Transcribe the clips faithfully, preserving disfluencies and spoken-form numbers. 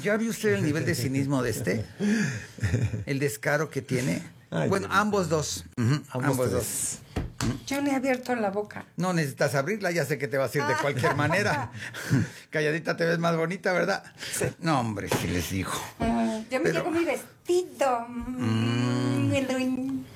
¿Ya vio usted el nivel de cinismo de este? El descaro que tiene. Ay, bueno, Dios ambos dos. Uh-huh, ambos ambos tres. dos. Yo le he abierto la boca. No necesitas abrirla, ya sé que te vas a ir de cualquier manera. Calladita te ves más bonita, ¿verdad? Sí. No, hombre, sí les digo. Uh, yo me Pero- llevo mi vestido. Mm. Mm.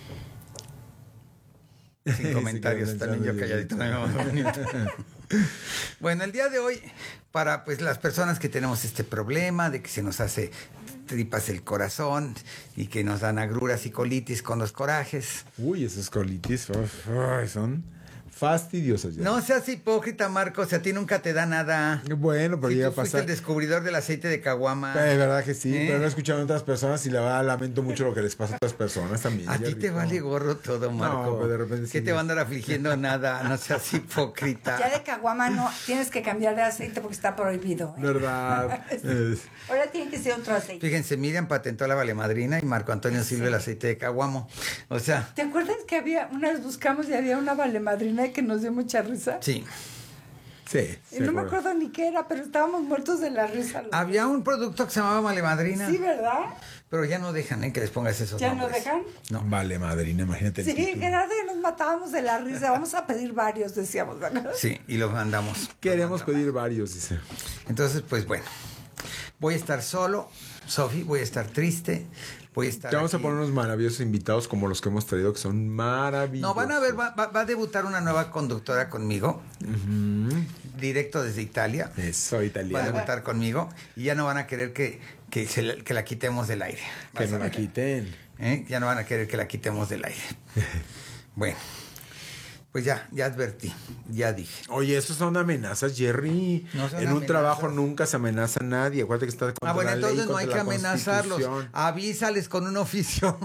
Sin comentarios, Sí, también yo calladito me veo más bonito. Bueno, el día de hoy, para pues las personas que tenemos este problema de que se nos hace tripas el corazón y que nos dan agruras y colitis con los corajes. Uy, esos colitis uf, ay, son fastidiosos ya. No seas hipócrita, Marcos, a ti nunca te da nada. Bueno, pero Si llega tú a fuiste pasar. el descubridor del aceite de caguama. Es verdad que sí, ¿Eh? pero no he escuchado a otras personas y la verdad lamento mucho lo que les pasa a otras personas también. A ya ti te rico. vale gorro todo, Marco. No, pero de repente ¿Qué sí. te va a andar afligiendo? Nada, no seas hipócrita. Ya de caguama no, tienes que cambiar de aceite porque está prohibido. ¿eh? ¿Verdad? Es- Ahora tiene que ser otro aceite. Fíjense, Miriam patentó la valemadrina y Marco Antonio sirve el aceite de caguamo. O sea, ¿Te acuerdas que había, una vez buscamos y había una valemadrina que nos dio mucha risa? sí. Sí. Y sí, no me acuerdo. acuerdo ni qué era, pero estábamos muertos de la risa. los Había un producto que se llamaba valemadrina. dos. Sí, ¿verdad? Pero ya no dejan ¿eh? que les pongas esos ¿Ya no nombres. dejan? No. Vale, madrina, imagínate. el Sí, título. Gerardo y nos matábamos de la risa. Vamos a pedir varios, decíamos. ¿verdad? Sí, y los mandamos. Queremos Los mandamos. pedir varios, dice. Entonces, pues bueno, voy a estar solo, Sofi, voy a estar triste, voy a estar Te vamos a aquí. poner unos maravillosos invitados como los que hemos traído, que son maravillosos. No, van a ver, va, va- va a debutar una nueva conductora conmigo, directo desde Italia. Eso, Va a italiano. debutar conmigo y ya no van a querer que, que, se la, que la quitemos del aire. Que Vas a no la ver. quiten. ¿Eh? Ya no van a querer que la quitemos del aire. Bueno, pues ya, ya advertí, ya dije. Oye, eso son amenazas, Jerry. No son en un amenazas. trabajo nunca se amenaza a nadie. Acuérdate que está contra Ah, bueno, la ley, entonces no hay que contra la amenazarlos. Constitución. Avísales con un oficio.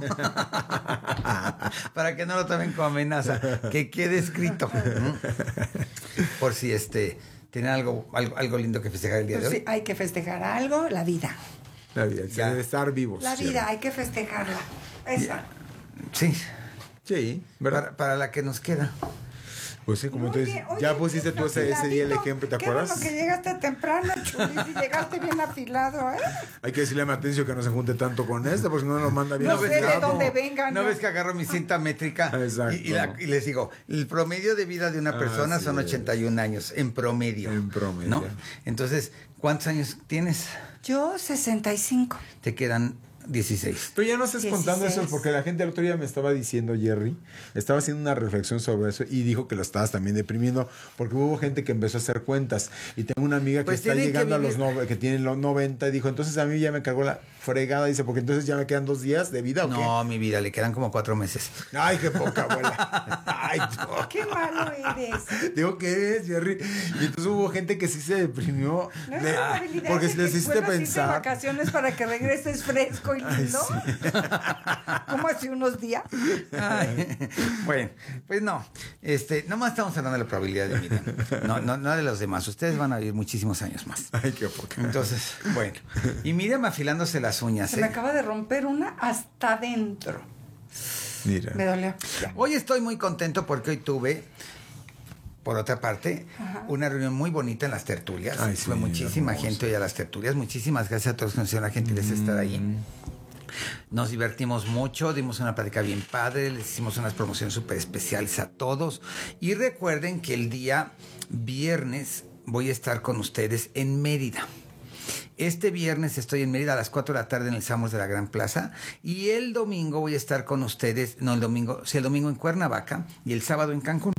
Para que no lo tomen como amenaza. Que quede escrito. ¿no? Por si este tienen algo, algo, algo lindo que festejar el día Pues de sí, hoy. hay que festejar algo, la vida. La vida, Ya. debe estar vivos. La Jerry. vida, hay que festejarla. Esa. Sí, Sí, ¿verdad? para, para la que nos queda. Pues sí, como Oye, entonces, oye, ya pusiste tú ese, ese día el afiladito. ejemplo, ¿te Qué acuerdas? bueno que llegaste temprano, Chulis, y llegaste bien afilado, ¿eh? Hay que decirle a Matencio que no se junte tanto con este, porque no nos manda bien No sé de afilado. dónde vengan. ¿No ves que agarro mi cinta métrica? Exacto. Y, y la- y les digo, el promedio de vida de una persona Así son es. ochenta y un años, en promedio. En promedio. ¿no? Entonces, ¿cuántos años tienes? Yo, sesenta y cinco. Te quedan dieciséis. Pero ya no estés contando eso, dieciséis. porque la gente el otro día me estaba diciendo, Jerry, estaba haciendo una reflexión sobre eso y dijo que lo estabas también deprimiendo, porque hubo gente que empezó a hacer cuentas. Y tengo una amiga que Pues está tienen que llegando a los vivir. nove- que tiene los noventa y dijo, entonces a mí ya me cargó la fregada, dice, porque entonces ya me quedan dos días de vida, ¿o qué? No, mi vida, le quedan como cuatro meses. Ay, qué poca abuela. Ay, no. Qué malo eres. Digo, ¿qué es, Jerry? Y entonces hubo gente que sí se deprimió. No es de- probabilidad porque de si que les hiciste vuelvas a irte de pensar. vacaciones para que regreses fresco y lindo. Como hace unos días. Ay, bueno, pues no. Este, nomás estamos hablando de la probabilidad de Miriam. No, no, no de los demás. Ustedes van a vivir muchísimos años más. Ay, qué poca. Entonces, bueno. Y Miriam afilándose las uñas. Se me ¿eh? acaba de romper una hasta adentro. Mira. Me dolió. Ya. Hoy estoy muy contento porque hoy tuve, por otra parte, Ajá. una reunión muy bonita en las tertulias. Ay, sí, Fue muchísima hermoso. gente hoy a las tertulias. Muchísimas gracias a todos que nos hicieron la gentileza de estar ahí. Nos divertimos mucho, dimos una plática bien padre, les hicimos unas promociones súper especiales a todos. Y recuerden que el día viernes voy a estar con ustedes en Mérida. Este viernes estoy en Mérida a las cuatro de la tarde en el Samos de la Gran Plaza. Y el domingo voy a estar con ustedes, no el domingo, sí el domingo en Cuernavaca y el sábado en Cancún.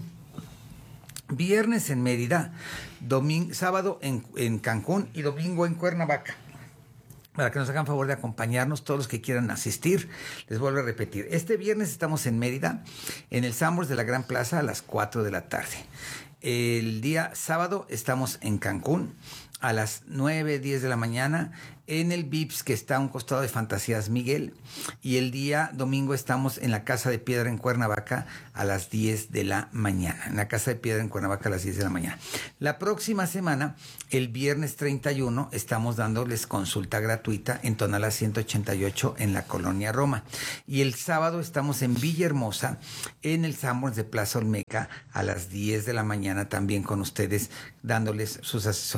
Viernes en Mérida, domingo, sábado en, en Cancún y domingo en Cuernavaca. Para que nos hagan favor de acompañarnos todos los que quieran asistir. Les vuelvo a repetir. Este viernes estamos en Mérida, en el Sambors de la Gran Plaza a las cuatro de la tarde. El día sábado estamos en Cancún a las nueve, diez de la mañana en el Vips que está a un costado de Fantasías Miguel. Y el día domingo estamos en la Casa de Piedra en Cuernavaca a las diez de la mañana. En la Casa de Piedra en Cuernavaca a las diez de la mañana. La próxima semana, el viernes treinta y uno, estamos dándoles consulta gratuita en Tonalá ciento ochenta y ocho en la Colonia Roma. Y el sábado estamos en Villahermosa, en el Sanborns de Plaza Olmeca a las diez de la mañana también con ustedes, dándoles sus asesorías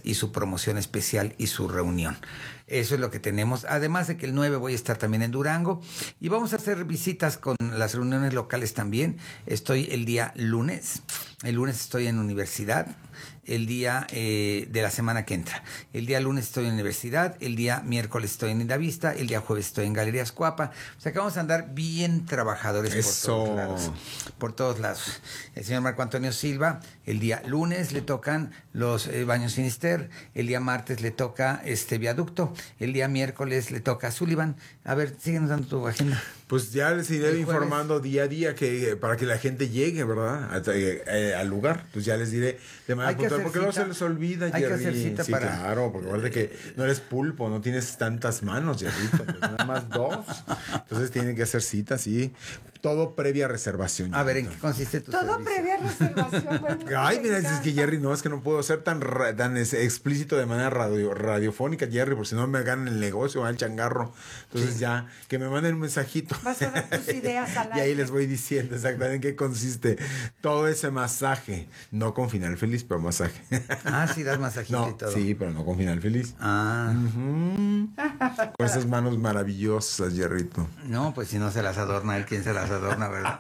y su promoción especial y su reunión. Eso es lo que tenemos. Además de que el nueve voy a estar también en Durango y vamos a hacer visitas con las reuniones locales también. Estoy el día lunes. El lunes estoy en universidad. El día eh, de la semana que entra. El día lunes estoy en universidad, el día miércoles estoy en Lindavista, el día jueves estoy en Galerías Cuapa. O sea que vamos a andar bien trabajadores Eso. por todos lados. Por todos lados. El señor Marco Antonio Silva, el día lunes le tocan los eh, Baños Finister, el día martes le toca este Viaducto, el día miércoles le toca Sullivan. A ver, síguenos dando tu agenda. Pues ya les iré El jueves. informando día a día que para que la gente llegue, ¿verdad? A- eh, eh, al lugar. Pues ya les diré de manera Hay que puntual, hacer porque luego cita. se les olvida, Hay que Jerry. hacer cita sí, para- claro, porque acuérdate que no eres pulpo, no tienes tantas manos, Jerry, pues nada más dos. Entonces tienen que hacer citas, sí. Todo previa reservación. A ver, ¿en Jerry. qué consiste tu Todo servicio? previa reservación. Bueno, Ay, me mira, dices que encanta. Jerry, no, es que no puedo ser tan, ra- tan es- explícito de manera radio, radiofónica, Jerry, porque si no me ganan el negocio, va el changarro. Entonces ya, que me manden un mensajito. Vas a dar tus ideas al Y ahí aire. les voy diciendo exactamente en qué consiste todo ese masaje. No con final feliz, pero masaje. Ah, sí, das masajito No, y todo. sí, pero no con final feliz. Ah, Ujú. Con esas manos maravillosas, Jerrito. no, pues si no se las adorna él, ¿quién se las adorna, verdad?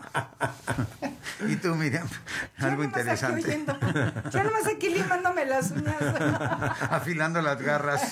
Y tú, Miriam, Yo algo nomás aquí interesante. oyendo. Yo nomás aquí limándome las uñas. Afilando las garras.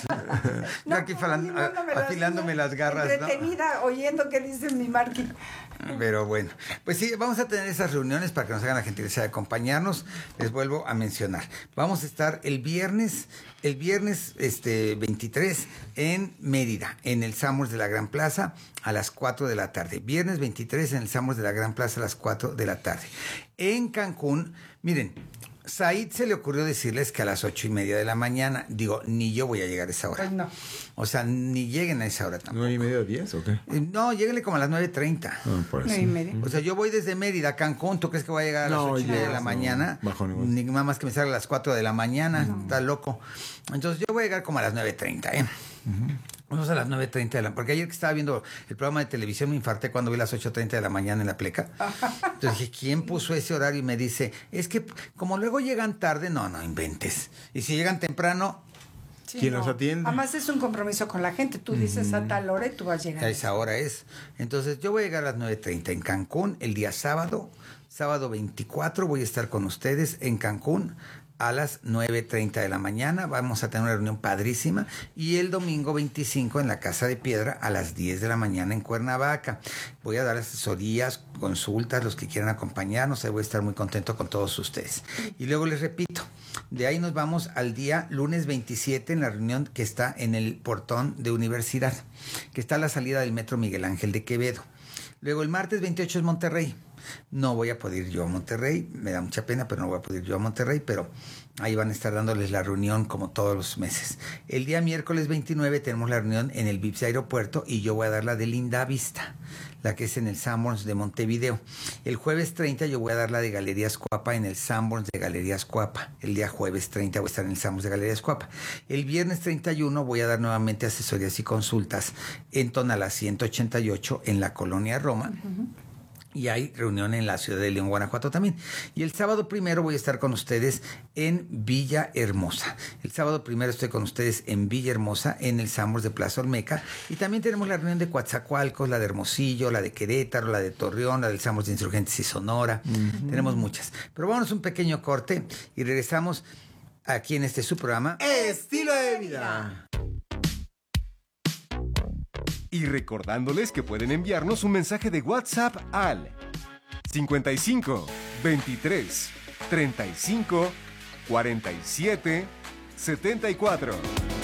Yo aquí falan- limándome a- afilándome uñas. las garras, ¿no? Entretenida oyendo qué dice mi Marqui. Pero bueno, pues sí, vamos a tener esas reuniones para que nos hagan la gentileza de acompañarnos. Les vuelvo a mencionar. Vamos a estar el viernes, el viernes este, veintitrés en Mérida, en el Summers de la Gran Plaza a las cuatro de la tarde. Viernes veintitrés en el Summers de la Gran Plaza a las cuatro de la tarde. En Cancún, miren, Said se le ocurrió decirles que a las ocho y media de la mañana, digo, ni yo voy a llegar a esa hora. Pues no. O sea, ni lleguen a esa hora tampoco. ¿Nueve y medio, diez o qué? Eh, No, lléguenle como a las nueve treinta. Ah, por eso. Nueve y media. O sea, yo voy desde Mérida a Cancún. ¿Tú crees que voy a llegar a las No, ocho y media de ya, la no, mañana? bajo ningún- Ni nada más que me salga a las cuatro de la mañana. Está loco. Entonces yo voy a llegar como a las nueve treinta, ¿eh? Vamos a las nueve treinta de la... Porque ayer que estaba viendo el programa de televisión me infarté cuando vi las ocho treinta de la mañana en la pleca. Entonces dije, ¿quién puso ese horario? Y me dice, es que como luego llegan tarde, no, no inventes. Y si llegan temprano, Sí, ¿Quién los atiende? Además es un compromiso con la gente. Tú dices a tal hora y tú vas a llegando. esa hora es. Entonces yo voy a llegar a las nueve treinta en Cancún el día sábado. Sábado veinticuatro voy a estar con ustedes en Cancún a las nueve treinta de la mañana. Vamos a tener una reunión padrísima. Y el domingo veinticinco en la Casa de Piedra a las diez de la mañana en Cuernavaca. Voy a dar asesorías, consultas, los que quieran acompañarnos. Ahí voy a estar muy contento con todos ustedes. Y luego les repito, de ahí nos vamos al día lunes veintisiete en la reunión que está en el portón de universidad, que está a la salida del Metro Miguel Ángel de Quevedo. Luego el martes veintiocho es Monterrey. No voy a poder ir yo a Monterrey, me da mucha pena, pero no voy a poder ir yo a Monterrey, pero ahí van a estar dándoles la reunión como todos los meses. El día miércoles veintinueve tenemos la reunión en el Vips Aeropuerto y yo voy a dar la de Lindavista, la que es en el Sanborns de Montevideo. El jueves treinta yo voy a dar la de Galerías Cuapa en el Sanborns de Galerías Cuapa. El día jueves treinta voy a estar en el Sanborns de Galerías Cuapa. El viernes treinta y uno voy a dar nuevamente asesorías y consultas en Tonalá ciento ochenta y ocho en la Colonia Roma. Uh-huh. Y hay reunión en la ciudad de León, Guanajuato también. Y el sábado primero voy a estar con ustedes en Villahermosa. El sábado primero estoy con ustedes en Villahermosa, en el Sanborns de Plaza Olmeca. Y también tenemos la reunión de Coatzacoalcos, la de Hermosillo, la de Querétaro, la de Torreón, la del Sanborns de Insurgentes y Sonora. Uh-huh. Tenemos muchas. Pero vámonos un pequeño corte y regresamos aquí en este su programa. Estilo de vida. Y recordándoles que pueden enviarnos un mensaje de WhatsApp al cincuenta y cinco, veintitrés, treinta y cinco, cuarenta y siete, setenta y cuatro.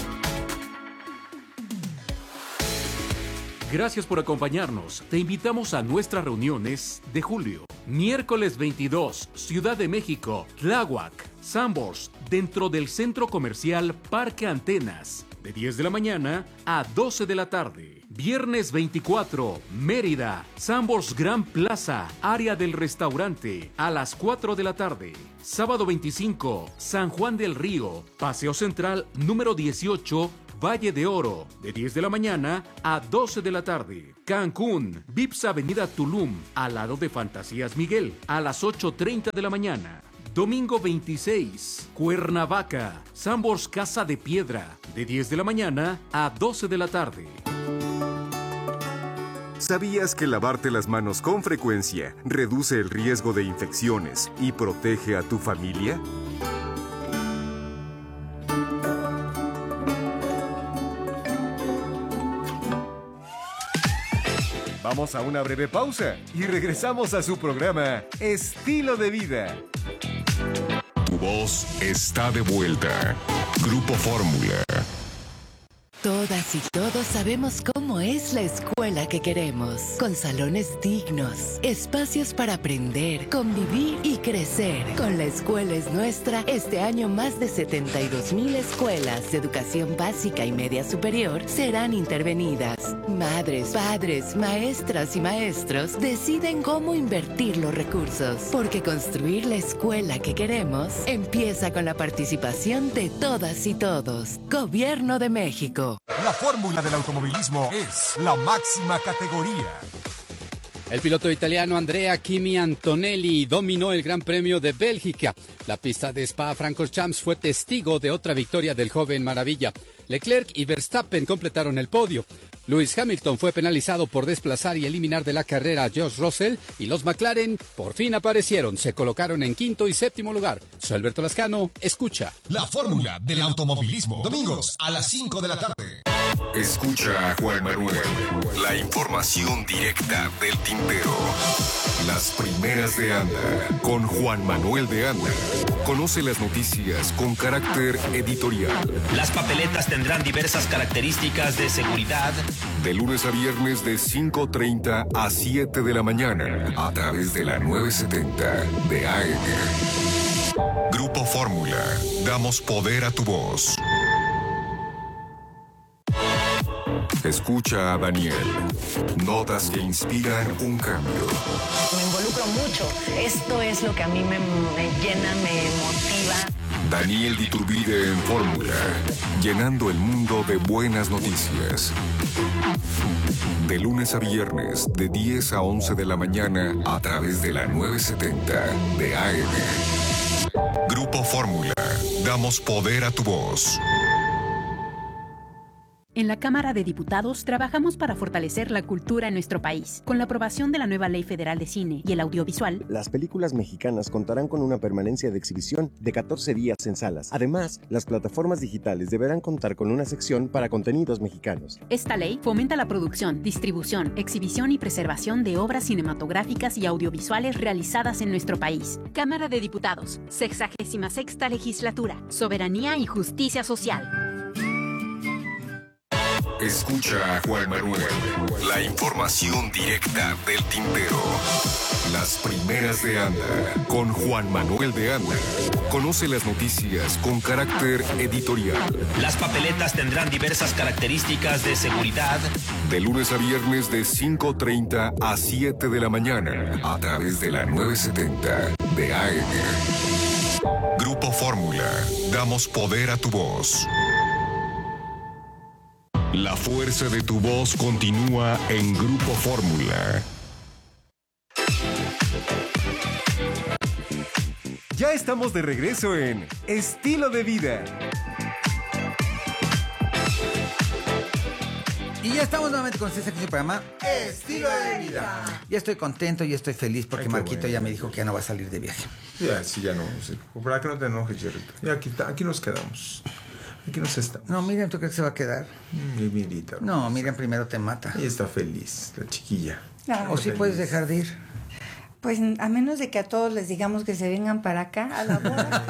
Gracias por acompañarnos. Te invitamos a nuestras reuniones de julio. Miércoles veintidós, Ciudad de México, Tláhuac, Sanborns, dentro del Centro Comercial Parque Antenas, de diez de la mañana a doce de la tarde. Viernes veinticuatro, Mérida, Sanborns Gran Plaza, área del restaurante, a las cuatro de la tarde. Sábado veinticinco, San Juan del Río, Paseo Central número dieciocho, Valle de Oro, de diez de la mañana a doce de la tarde. Cancún, Vips Avenida Tulum, al lado de Fantasías Miguel, a las ocho treinta de la mañana. Domingo veintiséis, Cuernavaca, Sambors Casa de Piedra, de diez de la mañana a doce de la tarde. ¿Sabías que lavarte las manos con frecuencia reduce el riesgo de infecciones y protege a tu familia? Vamos a una breve pausa y regresamos a su programa Estilo de Vida. Tu voz está de vuelta. Grupo Fórmula. Todas y todos sabemos cómo es la escuela que queremos, con salones dignos, espacios para aprender, convivir y crecer. Con La Escuela es Nuestra, este año más de setenta y dos mil escuelas de educación básica y media superior serán intervenidas. Madres, padres, maestras y maestros deciden cómo invertir los recursos, porque construir la escuela que queremos empieza con la participación de todas y todos. Gobierno de México. La fórmula del automovilismo es la máxima categoría. El piloto italiano Andrea Kimi Antonelli dominó el Gran Premio de Bélgica. La pista de Spa-Francorchamps fue testigo de otra victoria del joven maravilla. Leclerc y Verstappen completaron el podio. Lewis Hamilton fue penalizado por desplazar y eliminar de la carrera a George Russell, y los McLaren por fin aparecieron, se colocaron en quinto y séptimo lugar. Soy Alberto Lascano, escucha. La fórmula del automovilismo, domingos a las cinco de la tarde. Escucha a Juan Manuel. La información directa del tintero. Las primeras de Anda con Juan Manuel de Anda. Conoce las noticias con carácter editorial. Las papeletas tendrán diversas características de seguridad. De lunes a viernes de cinco treinta a siete de la mañana a través de la novecientos setenta de A M. Grupo Fórmula. Damos poder a tu voz. Escucha a Daniel. Notas que inspiran un cambio. Me involucro mucho. Esto es lo que a mí me, me llena, me motiva. Daniel Diturbide en Fórmula. Llenando el mundo de buenas noticias. De lunes a viernes, de diez a once de la mañana, a través de la novecientos setenta de A M. Grupo Fórmula. Damos poder a tu voz. En la Cámara de Diputados trabajamos para fortalecer la cultura en nuestro país. Con la aprobación de la nueva Ley Federal de Cine y el Audiovisual, las películas mexicanas contarán con una permanencia de exhibición de catorce días en salas. Además, las plataformas digitales deberán contar con una sección para contenidos mexicanos. Esta ley fomenta la producción, distribución, exhibición y preservación de obras cinematográficas y audiovisuales realizadas en nuestro país. Cámara de Diputados, sexagésima sexta Legislatura, Soberanía y Justicia Social. Escucha a Juan Manuel. La información directa del tintero. Las primeras de Anda con Juan Manuel de Anda. Conoce las noticias con carácter editorial. Las papeletas tendrán diversas características de seguridad. De lunes a viernes de cinco treinta a siete de la mañana a través de la novecientos setenta de A M. Grupo Fórmula. Damos poder a tu voz. La fuerza de tu voz continúa en Grupo Fórmula. Ya estamos de regreso en Estilo de Vida. Y ya estamos nuevamente con este programa Estilo de Vida. Ya estoy contento y estoy feliz porque Ay, Marquito bueno. ya me dijo que ya no va a salir de viaje. Ya, sí, ya no. Sí. Para que no te enojes, Jerrito. Ya aquí, aquí nos quedamos. Aquí nos estamos. No, Miriam, ¿tú crees que se va a quedar? Mi Mirita. No, Miriam primero te mata. Ella está feliz, la chiquilla. Ah, o sí feliz. puedes dejar de ir. Pues a menos de que a todos les digamos que se vengan para acá a la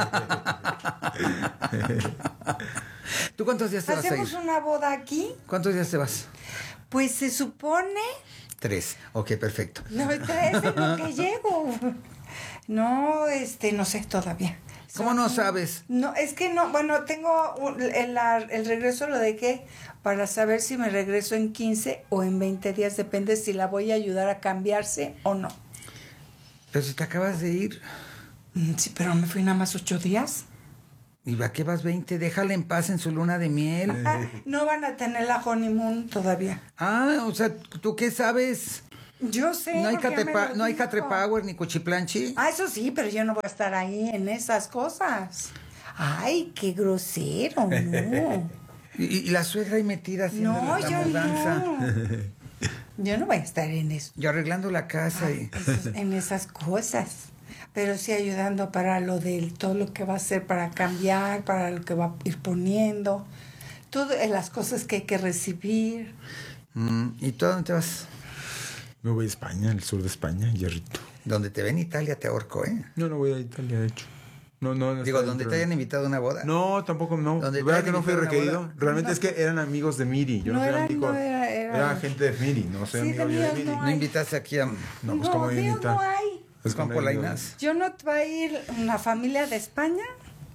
boda. ¿Tú cuántos días te vas a ir? ¿Hacemos una boda aquí? ¿Cuántos días te vas? Pues se supone... Tres. Ok, perfecto. No, tres es lo que llego. No, este, no sé todavía. ¿Cómo no sabes? No, es que no, bueno, tengo un, el, el regreso lo dejé para saber si me regreso en quince o en veinte días, depende si la voy a ayudar a cambiarse o no. Pero si te acabas de ir. Sí, pero me fui nada más ocho días. ¿Y a qué vas veinte? Déjala en paz en su luna de miel. Ah, no van a tener la honeymoon todavía. Ah, o sea, ¿tú qué sabes? Yo sé. No hay, porque me catepa, lo no hay dijo. Catrepower ni Cuchiplanchi. Ah, eso sí, pero yo no voy a estar ahí en esas cosas. Ay, qué grosero, no. y, y la suegra ahí metida haciendo No, la, la yo mudanza. no. Yo no voy a estar en eso. Yo arreglando la casa. Ay, y... esos- en esas cosas. Pero sí ayudando para lo de todo lo que va a hacer para cambiar, para lo que va a ir poniendo. Todas las cosas que hay que recibir. Mm, ¿Y tú a dónde te vas? Me voy a España, al sur de España, Hierrito. Donde te ven Italia te ahorco, ¿eh? No, no voy a Italia, de hecho. No, no, no Digo, está donde dentro te de- hayan invitado a una boda. No, tampoco no. ¿Dónde te ¿Verdad hayan que no fui invitado a una requerido? boda? Realmente No. es que eran amigos de Miri. Yo no, No soy eran, amigo. no era- era- Era gente de Miri, no soy Sí, amigo de yo de míos Miri. no No invitaste aquí a... No, pues No, cómo voy a míos invitar. no hay. Pues Juan con Polainas. Yo no va a ir una familia de España.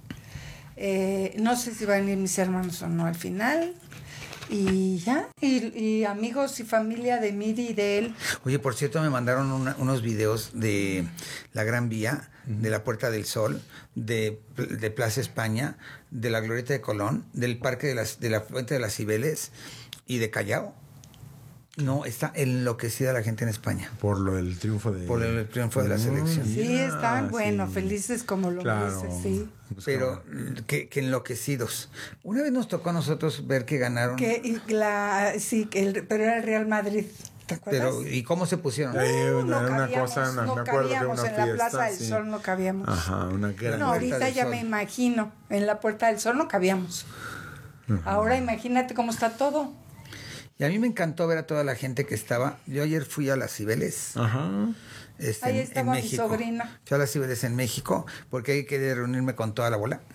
Eh, no sé si van a venir mis hermanos o no al final. Y ya. Y, y amigos y familia de Miri y de él. Oye, por cierto, me mandaron una- unos videos de la Gran Vía, de la Puerta del Sol, de, de Plaza España, de la Glorieta de Colón, del Parque de, las, de la Fuente de las Cibeles y de Callao. No, está enloquecida la gente en España. Por lo del triunfo de... Por el triunfo de la Mm, selección. Sí, mira, están, bueno, sí. felices como lo Claro. mereces, sí. Pues Pero claro. que, que enloquecidos. Una vez nos tocó a nosotros ver que ganaron. Que, y la, sí, que el, pero era el Real Madrid. ¿Te acuerdas? Pero, ¿y cómo se pusieron? Eh, No, una, no era una cabíamos, cosa, una- no me acuerdo que era cabíamos una en fiesta. la Plaza del sí. Sol, no cabíamos. Ajá, una gran... No, ahorita del ya Sol. me imagino, en la Puerta del Sol no cabíamos. Ahora imagínate cómo está todo. Y a mí me encantó ver a toda la gente que estaba. Yo ayer fui a las Cibeles. Ajá. Este, Ahí en- estaba en mi México. sobrina. Fui a las Cibeles en México porque hay que reunirme con toda la bola.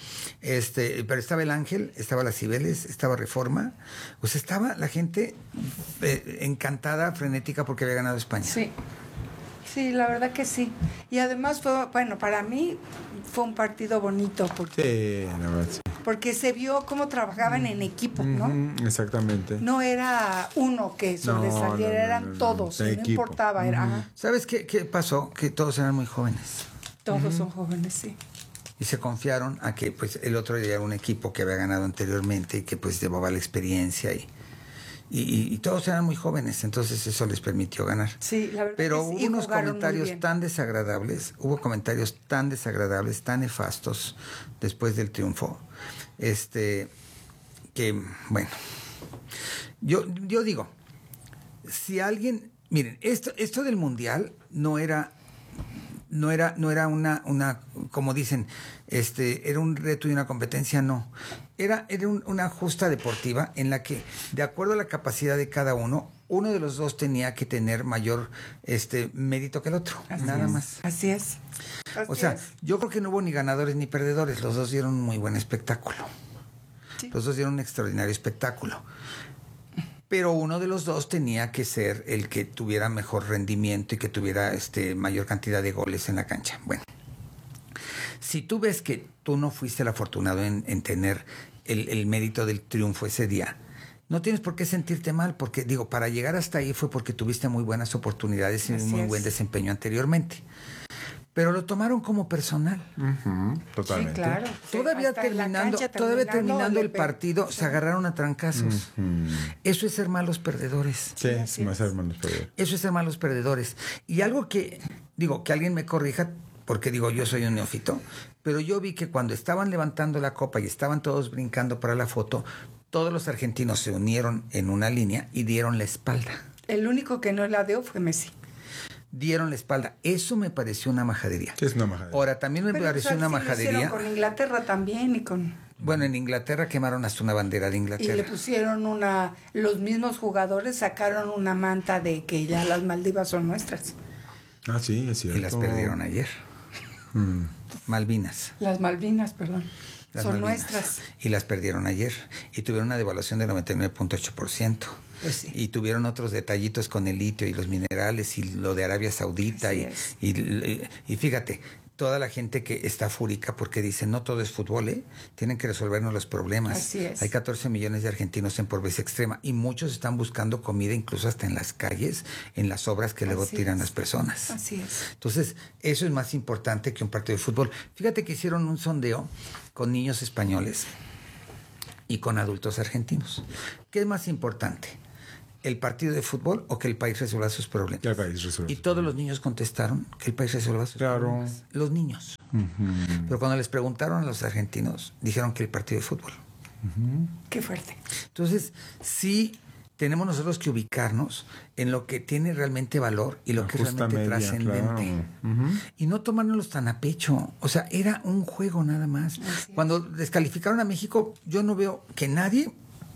Este, pero estaba el Ángel, estaba las Cibeles, estaba Reforma. Pues estaba la gente eh, encantada, frenética porque había ganado España. Sí, sí, la verdad que sí. Y además fue, bueno, para mí fue un partido bonito porque, Sí, la verdad, sí. porque se vio cómo trabajaban en equipo, ¿no? Ujú, exactamente. No era uno que sobresaliera, no, no, eran no, no, todos, de no equipo. importaba, era, ajá, ¿Sabes qué, qué pasó? Que todos eran muy jóvenes. todos son jóvenes, sí. Y se confiaron a que pues el otro día era un equipo que había ganado anteriormente y que pues llevaba la experiencia y, y, y- y todos eran muy jóvenes, entonces eso les permitió ganar. Sí, la verdad Pero que sí, hubo y unos jugaron muy comentarios bien. tan desagradables, hubo comentarios tan desagradables, tan nefastos después del triunfo, este, que, bueno, yo, yo digo, si alguien, miren, esto, esto del mundial no era, no era, no era una, una, como dicen, este, era un reto y una competencia, no. Era, era un- una justa deportiva en la que, de acuerdo a la capacidad de cada uno, uno de los dos tenía que tener mayor este mérito que el otro, Así nada es, más. Así es. O Así sea, es. yo creo que no hubo ni ganadores ni perdedores, los dos dieron un muy buen espectáculo. Sí. Los dos dieron un extraordinario espectáculo. Pero uno de los dos tenía que ser el que tuviera mejor rendimiento y que tuviera este mayor cantidad de goles en la cancha. Bueno, si tú ves que tú no fuiste el afortunado en, en tener el, el mérito del triunfo ese día, no tienes por qué sentirte mal, porque digo, para llegar hasta ahí fue porque tuviste muy buenas oportunidades y Así un muy es. buen desempeño anteriormente. Pero lo tomaron como personal. Ujú, totalmente. Sí, claro. Todavía Hasta en la terminando, cancha, todavía terminando le el pe- partido, se agarraron a trancazos. Ujú. Eso es ser malos perdedores. Sí, sí, más hermanos, pero... Eso es ser malos perdedores. Y algo que, digo, que alguien me corrija, porque digo, yo soy un neófito, pero yo vi que cuando estaban levantando la copa y estaban todos brincando para la foto, todos los argentinos se unieron en una línea y dieron la espalda. El único que no la dio fue Messi. Dieron la espalda. Eso me pareció una majadería. Sí, es una majadería. Ahora, también me Pero, pareció pues, una así lo hicieron majadería. con Inglaterra también y con Bueno, en Inglaterra quemaron hasta una bandera de y Inglaterra. le pusieron una, los mismos jugadores sacaron una manta de que ya las Maldivas son nuestras. Ah, sí, es cierto. Y las perdieron ayer. Mm. Malvinas. Las Malvinas, perdón. Las son Malvinas. nuestras. Y las perdieron ayer. Y tuvieron una devaluación del noventa y nueve punto ocho por ciento. Pues sí. Y tuvieron otros detallitos con el litio y los minerales y lo de Arabia Saudita. Así Y, es. y, y- y fíjate, toda la gente que está fúrica porque dice no todo es fútbol, ¿eh? Tienen que resolvernos los problemas. Así es. Hay catorce millones de argentinos en pobreza extrema y muchos están buscando comida incluso hasta en las calles, en las obras que luego Así tiran es. las personas. Así es. Entonces, eso es más importante que un partido de fútbol. Fíjate que hicieron un sondeo con niños españoles y con adultos argentinos. ¿Qué es más importante? el partido de fútbol o que el país resuelva sus problemas. Que el país resuelva. Y todos los niños contestaron que el país resuelva sus claro. problemas. Los niños. Uh-huh. Pero cuando les preguntaron a los argentinos, dijeron que el partido de fútbol. Uh-huh. Qué fuerte. Entonces, sí tenemos nosotros que ubicarnos en lo que tiene realmente valor y lo la que es realmente media, trascendente. Claro. Uh-huh. Y no tomárnoslos tan a pecho. O sea, era un juego nada más. Así Cuando es. descalificaron a México, yo no veo que nadie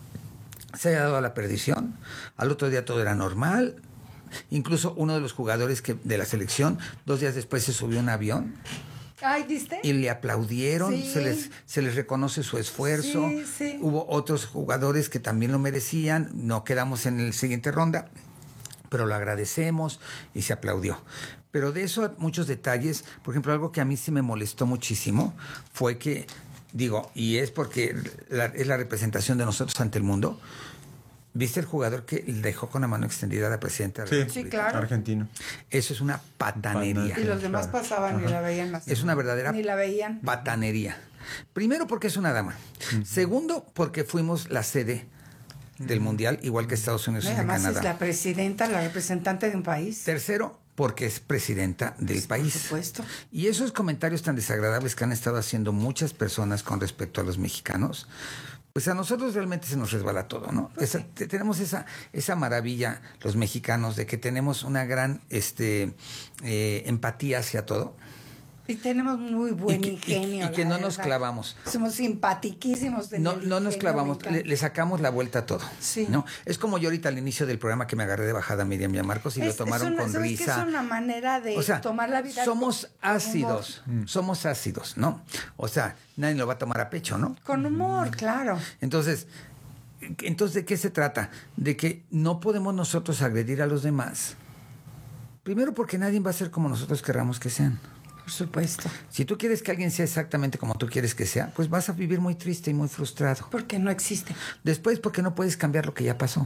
se haya dado a la perdición. Al otro día todo era normal. Incluso uno de los jugadores que, de la selección, dos días después se subió a un avión. Ay, ¿viste? Y le aplaudieron, sí. se les se les reconoce su esfuerzo. Sí, sí. Hubo otros jugadores que también lo merecían. No quedamos en la siguiente ronda, pero lo agradecemos y se aplaudió. Pero de eso muchos detalles. Por ejemplo, algo que a mí sí me molestó muchísimo fue que, digo, y es porque la, es la representación de nosotros ante el mundo. ¿Viste el jugador que dejó con la mano extendida a la presidenta de la Sí, sí, claro. argentino. Eso es una patanería. Y los demás claro. pasaban Ajá. y la veían más. Es una verdadera Ni la veían. patanería. Primero porque es una dama. Uh-huh. Segundo porque fuimos la sede del Mundial, igual que Estados Unidos y Además Canadá. es la presidenta, la representante de un país. Tercero, porque es presidenta del pues, país. Por supuesto. Y esos comentarios tan desagradables que han estado haciendo muchas personas con respecto a los mexicanos, pues a nosotros realmente se nos resbala todo, ¿no? Pues esa, sí. Tenemos esa, esa maravilla, los mexicanos, de que tenemos una gran este, eh, empatía hacia todo. Y tenemos muy buen y que, ingenio. Y, y que no verdad. nos clavamos. Somos simpatiquísimos. No, no nos clavamos, le, le sacamos la vuelta a todo. Sí. ¿no? Es como yo ahorita al inicio del programa que me agarré de bajada a Miriam y a Marcos y es, lo tomaron es una, con ¿sabes risa. que es una manera de o sea, tomar la vida. Somos con, ácidos, con somos ácidos, ¿no? O sea, nadie lo va a tomar a pecho, ¿no? Con humor, claro. Entonces, entonces, ¿de qué se trata? De que no podemos nosotros agredir a los demás. Primero porque nadie va a ser como nosotros querramos que sean. Por supuesto. Si tú quieres que alguien sea exactamente como tú quieres que sea, pues vas a vivir muy triste y muy frustrado. Porque no existe. Después, porque no puedes cambiar lo que ya pasó.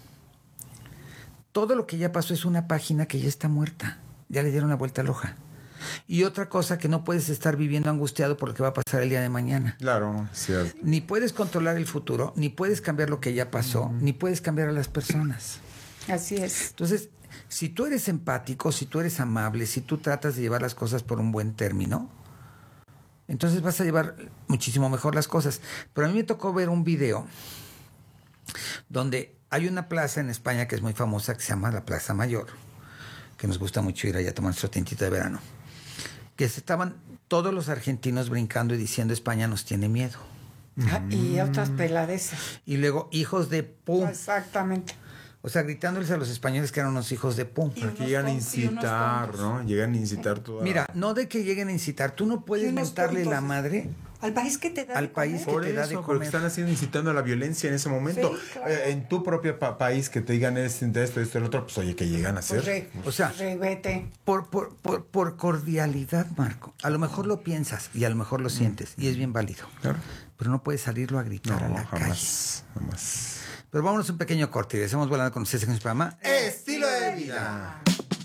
Todo lo que ya pasó es una página que ya está muerta. Ya le dieron la vuelta a la hoja. Y otra cosa, que no puedes estar viviendo angustiado por lo que va a pasar el día de mañana. Claro, cierto. Ni puedes controlar el futuro, ni puedes cambiar lo que ya pasó, uh-huh. ni puedes cambiar a las personas. Así es. Entonces, si tú eres empático, si tú eres amable, si tú tratas de llevar las cosas por un buen término, entonces vas a llevar muchísimo mejor las cosas. Pero a mí me tocó ver un video donde hay una plaza en España que es muy famosa, que se llama la Plaza Mayor, que nos gusta mucho ir allá a tomar nuestro tintito de verano, que estaban todos los argentinos brincando y diciendo España nos tiene miedo. Ah, y otras peladezas. Y luego hijos de pum. Exactamente. O sea, gritándoles a los españoles que eran unos hijos de pum. Porque llegan a incitar, ¿no? Llegan a incitar toda... Mira, no de que lleguen a incitar. Tú no puedes mentarle la madre al país que te da al de país comer. que te Por da eso, de porque comer. están haciendo incitando a la violencia en ese momento. Sí, claro. eh, en tu propio pa- país que te digan esto, esto, esto, el otro, pues oye, que llegan a hacer. Pues re, o sea, re, vete. Por, por, por, por cordialidad, Marco. A lo mejor lo piensas y a lo mejor lo sientes y es bien válido. Claro. Pero no puedes salirlo a gritar No, a la jamás, calle. jamás. Pero vámonos a un pequeño corte y estamos volando con ustedes en su programa Estilo de Vida.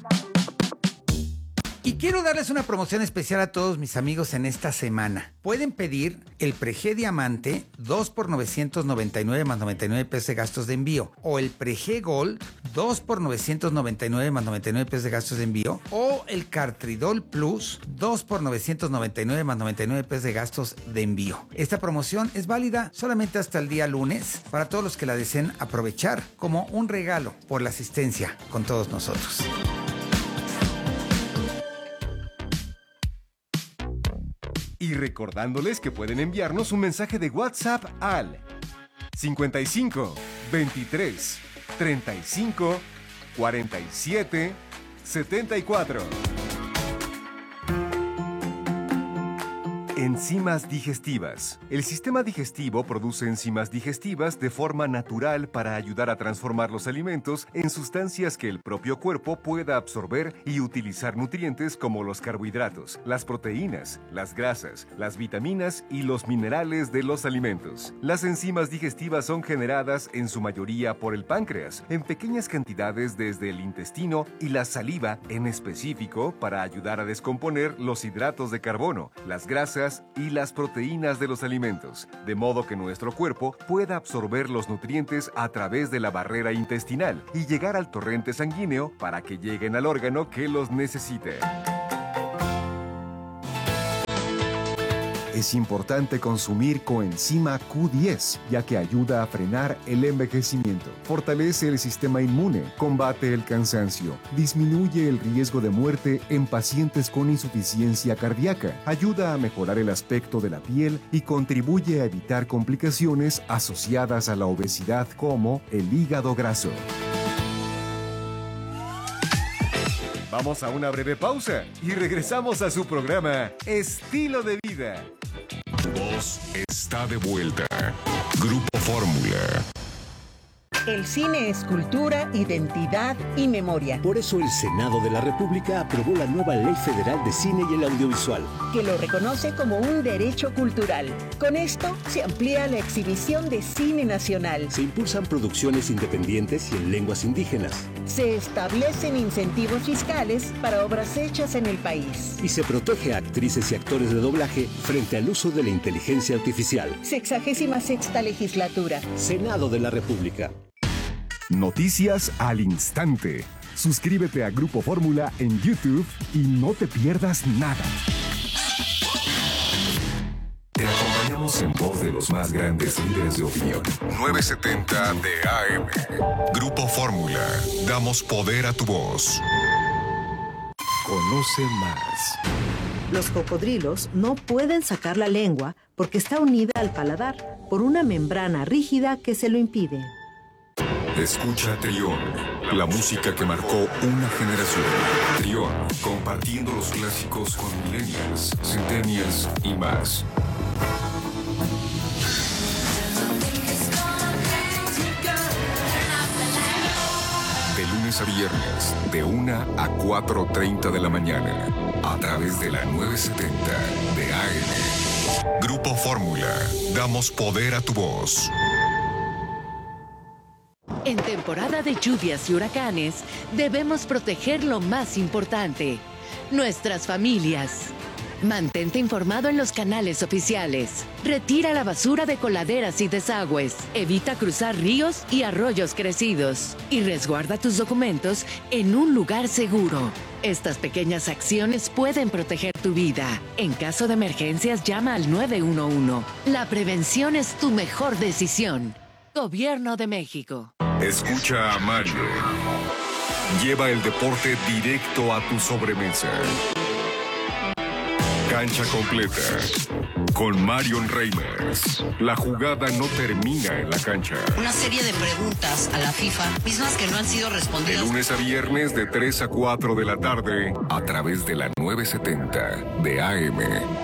Y quiero darles una promoción especial a todos mis amigos en esta semana. Pueden pedir el Prege Diamante dos por novecientos noventa y nueve más noventa y nueve pesos de gastos de envío. O el Prege Gold dos por novecientos noventa y nueve más noventa y nueve pesos de gastos de envío. O el Cartridol Plus dos por novecientos noventa y nueve más noventa y nueve pesos de gastos de envío. Esta promoción es válida solamente hasta el día lunes para todos los que la deseen aprovechar como un regalo por la asistencia con todos nosotros. Y recordándoles que pueden enviarnos un mensaje de WhatsApp al cincuenta y cinco, veintitrés, treinta y cinco, cuarenta y siete, setenta y cuatro. Enzimas digestivas. El sistema digestivo produce enzimas digestivas de forma natural para ayudar a transformar los alimentos en sustancias que el propio cuerpo pueda absorber y utilizar nutrientes como los carbohidratos, las proteínas, las grasas, las vitaminas y los minerales de los alimentos. Las enzimas digestivas son generadas en su mayoría por el páncreas, en pequeñas cantidades desde el intestino y la saliva en específico para ayudar a descomponer los hidratos de carbono, las grasas grasas y las proteínas de los alimentos, de modo que nuestro cuerpo pueda absorber los nutrientes a través de la barrera intestinal y llegar al torrente sanguíneo para que lleguen al órgano que los necesite. Es importante consumir coenzima Q diez, ya que ayuda a frenar el envejecimiento, fortalece el sistema inmune, combate el cansancio, disminuye el riesgo de muerte en pacientes con insuficiencia cardíaca, ayuda a mejorar el aspecto de la piel y contribuye a evitar complicaciones asociadas a la obesidad como el hígado graso. Vamos a una breve pausa y regresamos a su programa Estilo de Vida. Tu voz está de vuelta. Grupo Fórmula. El cine es cultura, identidad y memoria. Por eso el Senado de la República aprobó la nueva Ley Federal de Cine y el Audiovisual, que lo reconoce como un derecho cultural. Con esto se amplía la exhibición de cine nacional. Se impulsan producciones independientes y en lenguas indígenas. Se establecen incentivos fiscales para obras hechas en el país. Y se protege a actrices y actores de doblaje frente al uso de la inteligencia artificial. Sexagésima sexta legislatura. Senado de la República. Noticias al instante. Suscríbete a Grupo Fórmula en YouTube y no te pierdas nada. Te acompañamos en voz de los más grandes líderes de opinión. novecientos setenta de A M. Grupo Fórmula. Damos poder a tu voz. Conoce más. Los cocodrilos no pueden sacar la lengua porque está unida al paladar por una membrana rígida que se lo impide. Escucha Trión, la música que marcó una generación. Trión, compartiendo los clásicos con millennials, centennials y más. De lunes a viernes, de una a cuatro treinta de la mañana, a través de la novecientos setenta de A M. Grupo Fórmula, damos poder a tu voz. En temporada de lluvias y huracanes, debemos proteger lo más importante, nuestras familias. Mantente informado en los canales oficiales. Retira la basura de coladeras y desagües. Evita cruzar ríos y arroyos crecidos. Y resguarda tus documentos en un lugar seguro. Estas pequeñas acciones pueden proteger tu vida. En caso de emergencias, llama al nueve uno uno. La prevención es tu mejor decisión. Gobierno de México. Escucha a Mario. Lleva el deporte directo a tu sobremesa. Cancha completa. Con Marion Reimers. La jugada no termina en la cancha. Una serie de preguntas a la FIFA, mismas que no han sido respondidas. De lunes a viernes de tres a cuatro de la tarde, a través de la novecientos setenta de A M.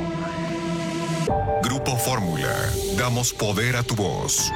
Grupo Fórmula. Damos poder a tu voz.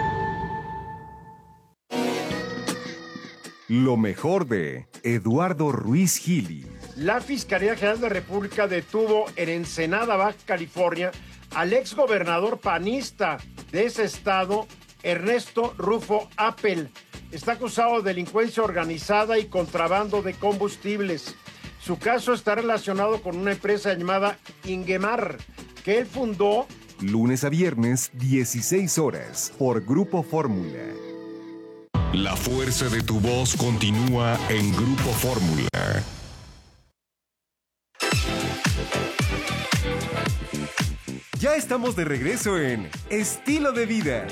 Lo mejor de Eduardo Ruiz Gili. La Fiscalía General de la República detuvo en Ensenada, Baja California, al exgobernador panista de ese estado, Ernesto Rufo Appel. Está acusado de delincuencia organizada y contrabando de combustibles. Su caso está relacionado con una empresa llamada Ingemar, que él fundó. Lunes a viernes, dieciséis horas, por Grupo Fórmula. La fuerza de tu voz continúa en Grupo Fórmula. Ya estamos de regreso en Estilo de Vida.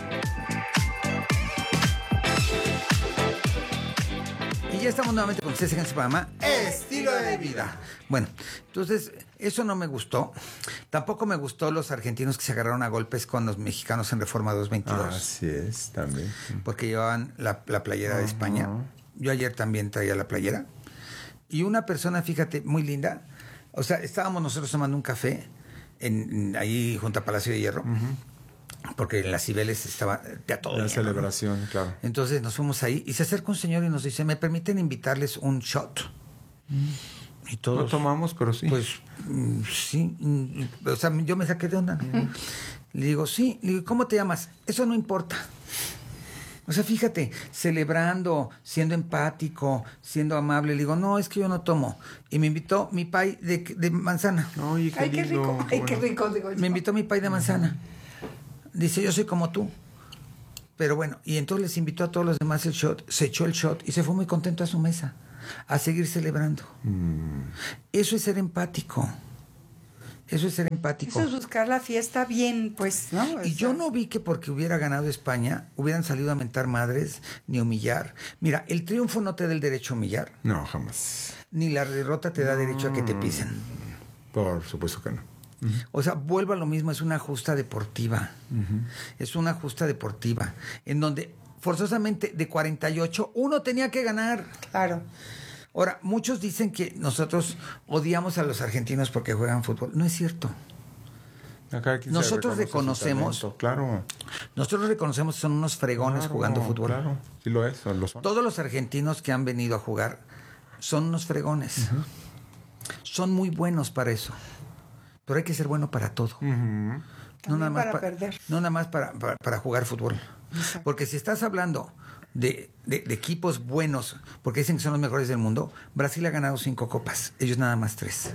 Y ya estamos nuevamente con ustedes en este programa Estilo de Vida. Bueno, entonces eso no me gustó. Tampoco me gustó los argentinos que se agarraron a golpes con los mexicanos en Reforma doscientos veintidós. Así es, también. Porque llevaban la, la playera uh-huh. de España. Yo ayer también traía la playera. Y una persona, fíjate, muy linda. O sea, estábamos nosotros tomando un café en, en, ahí junto a Palacio de Hierro. Uh-huh. Porque en las Cibeles estaba ya todo. La lleno, celebración, ¿no? claro. Entonces nos fuimos ahí y se acerca un señor y nos dice, ¿me permiten invitarles un shot? Mm. Y todos, no tomamos, pero sí. Pues mm, sí. Mm, o sea, yo me saqué de onda. Uh-huh. Le digo, sí. Le digo, ¿cómo te llamas? Eso no importa. O sea, fíjate, celebrando, siendo empático, siendo amable. Le digo, no, es que yo no tomo. Y me invitó mi pay de, de manzana. Oye, qué Ay, qué lindo, rico, ay, qué bueno. rico, digo yo. Me invitó mi pay de manzana. Dice, yo soy como tú. Pero bueno, y entonces les invitó a todos los demás el shot. Se echó el shot y se fue muy contento a su mesa. A seguir celebrando. Mm. Eso es ser empático. Eso es ser empático. Eso es buscar la fiesta bien, pues, ¿no? O Y sea, yo no vi que porque hubiera ganado España hubieran salido a mentar madres ni humillar. Mira, el triunfo no te da el derecho a humillar, No, jamás. ni la derrota te da derecho a que te pisen. Por supuesto que no. O sea, vuelvo a lo mismo, es una justa deportiva. Es una justa deportiva. En donde forzosamente de cuarenta y ocho, uno tenía que ganar. Claro. Ahora, muchos dicen que nosotros odiamos a los argentinos porque juegan fútbol. No es cierto. Acá quien se Nosotros reconoce su reconocemos, talento, claro. nosotros reconocemos que son unos fregones Claro, jugando fútbol. Claro, sí lo es, son- lo son. Todos los argentinos que han venido a jugar son unos fregones. Son muy buenos para eso. Pero hay que ser bueno para todo. No nada más para pa- perder. No nada más para, para- para jugar fútbol. Porque si estás hablando de, de- de equipos buenos, porque dicen que son los mejores del mundo, Brasil ha ganado cinco copas, ellos nada más tres.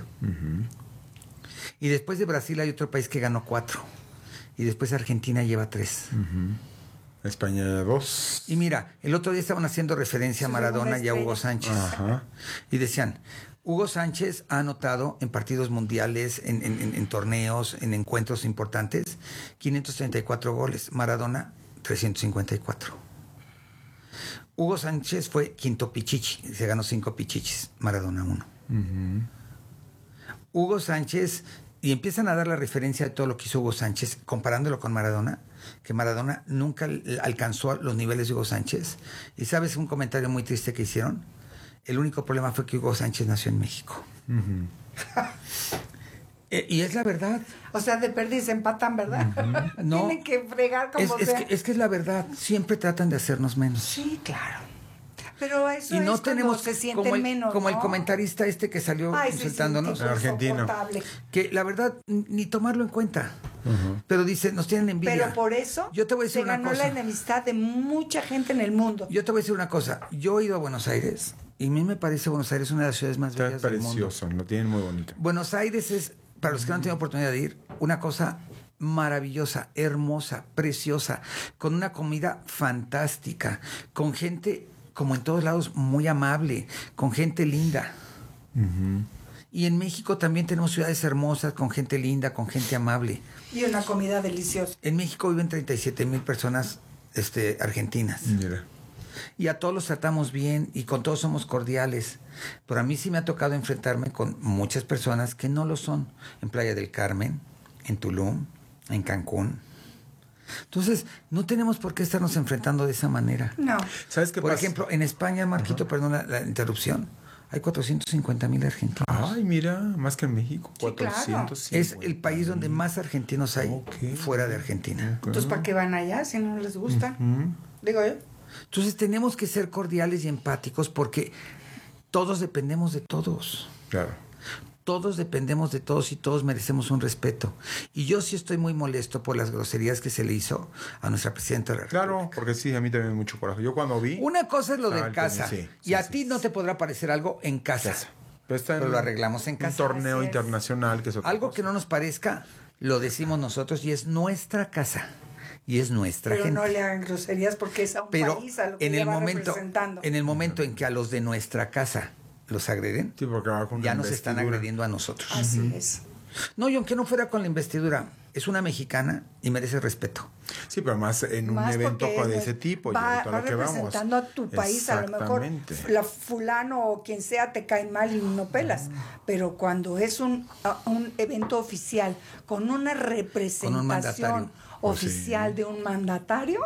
Y después de Brasil hay otro país que ganó cuatro. Y después Argentina lleva tres. España dos. Y mira, el otro día estaban haciendo referencia a Maradona y a Hugo Sánchez. Ajá. Y decían, Hugo Sánchez ha anotado en partidos mundiales, en, en- en- en torneos, en encuentros importantes, quinientos treinta y cuatro goles. Maradona, trescientos cincuenta y cuatro. Hugo Sánchez fue quinto pichichi, se ganó cinco pichichis. Maradona uno. Hugo Sánchez, y empiezan a dar la referencia de todo lo que hizo Hugo Sánchez, comparándolo con Maradona, que Maradona nunca l- alcanzó los niveles de Hugo Sánchez. Y sabes un comentario muy triste que hicieron. El único problema fue que Hugo Sánchez nació en México. Eh, y es la verdad. O sea, de perdiz empatan, ¿verdad? No. Tienen que fregar Es, como es sea. que, es que es la verdad. Siempre tratan de hacernos menos. Sí, claro. Pero eso Y no es tenemos cuando se sienten como el, menos, como el ¿no? comentarista este que salió Ay, sí, sí, insultándonos. un tipo insoportable. Que la verdad, n- ni tomarlo en cuenta. Pero dice, nos tienen envidia. Pero por eso Yo te voy a decir se una ganó cosa. la enemistad de mucha gente en el mundo. Yo te voy a decir una cosa. Yo he ido a Buenos Aires y a mí me parece Buenos Aires una de las ciudades más Está bellas del mundo. precioso, lo tienen muy bonito. Buenos Aires es, para los que no han tenido oportunidad de ir, una cosa maravillosa, hermosa, preciosa, con una comida fantástica, con gente, como en todos lados, muy amable, con gente linda. Y en México también tenemos ciudades hermosas, con gente linda, con gente amable. Y una comida deliciosa. En México viven treinta y siete mil personas este, argentinas. Mira. Y a todos los tratamos bien y con todos somos cordiales. Pero a mí sí me ha tocado enfrentarme con muchas personas que no lo son. En Playa del Carmen, en Tulum, en Cancún. Entonces, no tenemos por qué estarnos enfrentando de esa manera. No. ¿Sabes qué Por pasa? ejemplo, en España, Marquito, perdón la, la interrupción, hay cuatrocientos cincuenta mil argentinos. Ay, mira, más que en México. claro. cuatrocientos cincuenta. Es el país donde más argentinos hay fuera de Argentina. Entonces, ¿para qué van allá si no les gusta? Digo yo. Entonces, tenemos que ser cordiales y empáticos porque todos dependemos de todos. Claro. Todos dependemos de todos y todos merecemos un respeto. Y yo sí estoy muy molesto por las groserías que se le hizo a nuestra presidenta de la República. Claro, porque sí, a mí también me dio mucho coraje. Yo cuando vi... Una cosa es lo de Ah, en casa. sí, y sí, a sí, ti no te podrá parecer algo en casa. Casa. Pero, está en Pero lo arreglamos en casa. Un torneo Así es. internacional que es otra Algo cosa. que no nos parezca, lo decimos nosotros y es nuestra casa. Y es nuestra Pero gente. no le hagan groserías porque es a un Pero país a lo que en el lleva momento, representando. en el momento en que a los de nuestra casa los agreden, Sí, porque va con ya una nos están investidura. agrediendo a nosotros. Así es. No, y aunque no fuera con la investidura, es una mexicana y merece respeto. Sí, pero más en un Más evento porque de es- ese tipo. y va, ahorita va lo que vamos. representando a tu país, a lo mejor Exactamente. la fulano o quien sea te cae mal y no pelas, pero cuando es un, a- un evento oficial con una representación mandatario. oficial Pues sí. de un mandatario,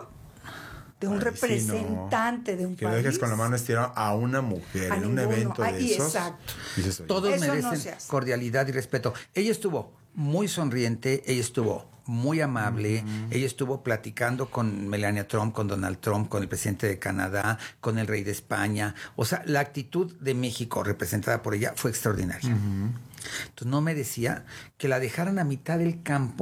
de un Ay, sí, no. representante de un Que lo país. dejes con la mano estirada a una mujer A en un ninguno. evento de Ay, esos. exacto. Dices, oye, Todos Eso no merecen se hace. cordialidad y respeto. Ella estuvo muy sonriente, ella estuvo muy amable, ella estuvo platicando con Melania Trump, con Donald Trump, con el presidente de Canadá, con el rey de España. O sea, la actitud de México representada por ella fue extraordinaria. Entonces no merecía que la dejaran a mitad del campo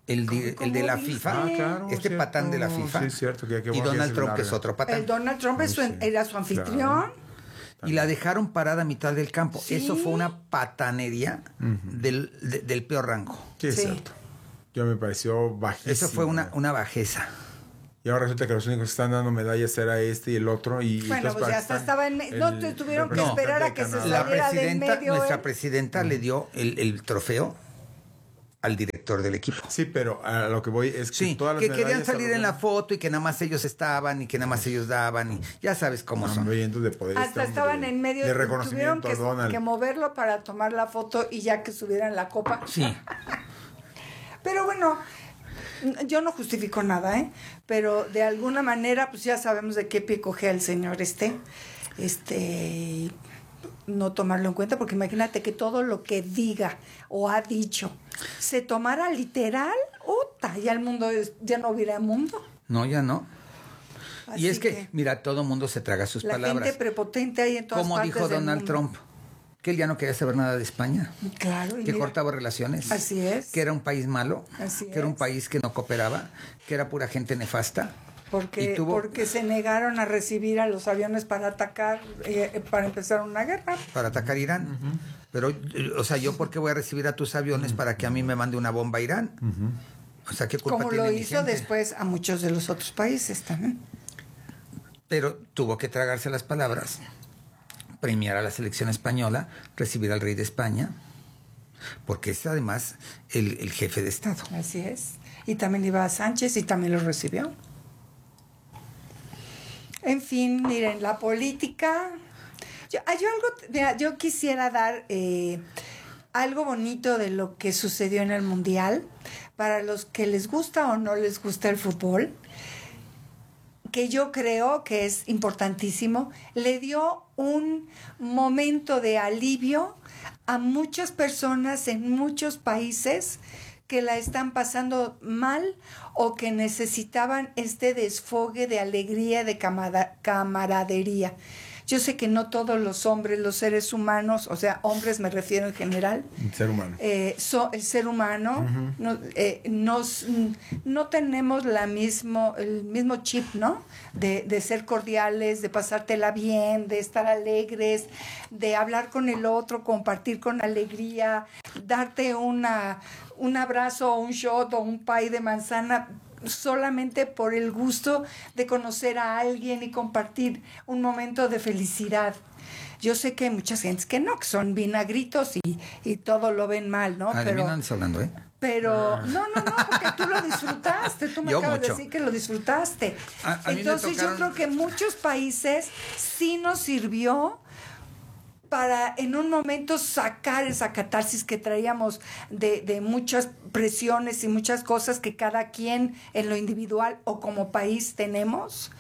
El de, el de la FIFA, Ah, claro, este cierto. patán de la FIFA. Sí, es cierto. Que, que y bueno que Donald se Trump, que larga. es otro patán. El Donald Trump es su- Sí. era su anfitrión. Claro. Y la dejaron parada a mitad del campo. Sí. Eso fue una patanería del, de- del peor rango. Sí, es Sí. cierto. Yo me pareció bajísimo. Eso fue una, una bajeza. Y ahora resulta que los únicos que están dando medallas era este y el otro. Y Bueno, entonces pues ya hasta están estaba en... me- no, el te tuvieron que representante esperar a de que se Canadá. La saliera del presidenta, medio. nuestra él. presidenta le dio el, el trofeo al director del equipo. Sí, pero a lo que voy es que Sí, todas las que querían medallas salir en la alrededor- foto y que nada más ellos estaban y que nada más ellos daban y ya sabes cómo son. hambrientos de poder. Hasta este hombre estaban de- en medio, de tuvieron reconocimiento que, a Donald. que moverlo para tomar la foto y ya que subieran la copa. Sí. Pero bueno, yo no justifico nada, ¿eh? Pero de alguna manera, pues ya sabemos de qué pie cogea el señor este. Este, no tomarlo en cuenta, porque imagínate que todo lo que diga o ha dicho se tomara literal, ¡uta! Ya el mundo, es- ya no hubiera mundo. No, ya no. Así y es que, que mira, todo mundo se traga sus la palabras. gente prepotente ahí en todas Como partes dijo del Donald mundo. Trump, que él ya no quería saber nada de España, Claro, y que mira, cortaba relaciones, así es. que era un país malo, Así que era un es. país que no cooperaba, que era pura gente nefasta. Porque, y tuvo- porque se negaron a recibir a los aviones para atacar, eh, para empezar una guerra. para atacar Irán. Pero, eh, o sea, ¿yo por qué voy a recibir a tus aviones para que a mí me mande una bomba a Irán? O sea, ¿qué culpa Como tiene lo mi hizo gente? después a muchos de los otros países también. Pero tuvo que tragarse las palabras, premiar a la selección española, recibir al rey de España, porque es además el, el jefe de Estado. Así es. Y también iba a Sánchez y también lo recibió. En fin, miren, la política. Yo, ah, yo algo, mira, yo quisiera dar eh, algo bonito de lo que sucedió en el Mundial para los que les gusta o no les gusta el fútbol, que yo creo que es importantísimo. Le dio un momento de alivio a muchas personas en muchos países que la están pasando mal o que necesitaban este desfogue de alegría, de camada- camaradería. Yo sé que no todos los hombres, los seres humanos, o sea, hombres me refiero en general, El ser humano. eh, so- el ser humano, Ujú. no, eh, nos, no tenemos la mismo, el mismo chip, ¿no? De, de ser cordiales, de pasártela bien, de estar alegres, de hablar con el otro, compartir con alegría, darte una, un abrazo o un shot o un pie de manzana solamente por el gusto de conocer a alguien y compartir un momento de felicidad. Yo sé que hay muchas gentes que no, que son vinagritos y, y todo lo ven mal, ¿no? Ah, de mí Pero, no andes hablando, ¿eh? pero no, no, no, porque tú lo disfrutaste, tú me Yo acabas de mucho. decir que lo disfrutaste. A- a mí me Entonces yo tocaron- creo que muchos países sí nos sirvió para en un momento sacar esa catarsis que traíamos de, de muchas presiones y muchas cosas que cada quien en lo individual o como país tenemos.